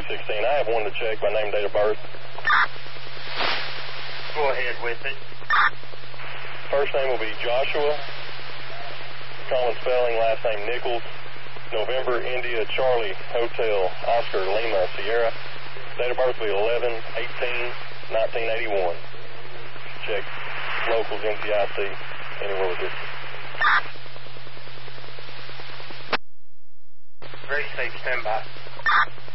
316. I have one to check by name, date of birth. Go ahead with it. First name will be Joshua, common spelling, last name Nichols. November, India, Charlie, Hotel, Oscar, Lima, Sierra. Date of birth will be 11/18/1981. Check locals, NCIC, anywhere with this. Very safe, stand by.